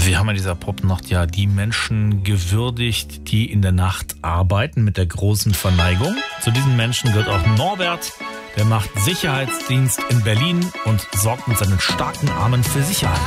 Wir haben in dieser Popnacht ja die Menschen gewürdigt, die in der Nacht arbeiten mit der großen Verneigung. Zu diesen Menschen gehört auch Norbert. Der macht Sicherheitsdienst in Berlin und sorgt mit seinen starken Armen für Sicherheit.